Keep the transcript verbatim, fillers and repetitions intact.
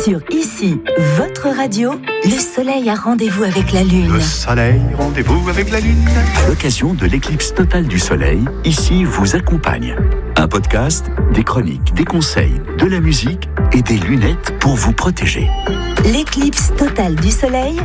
Sur Ici, votre radio, le soleil a rendez-vous avec la lune. Le soleil, rendez-vous avec la lune. À l'occasion de l'éclipse totale du soleil, Ici vous accompagne. Un podcast, des chroniques, des conseils, de la musique et des lunettes pour vous protéger. L'éclipse totale du soleil,